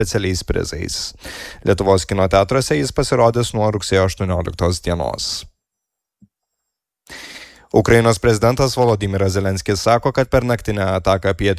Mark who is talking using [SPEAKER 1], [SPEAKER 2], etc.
[SPEAKER 1] specialiais prizais. Lietuvos kino teatruose jis pasirodys nuo rugsėjo 18 dienos. Ukrainos prezidentas Volodymyras Zelenskis sako, kad per naktinę ataką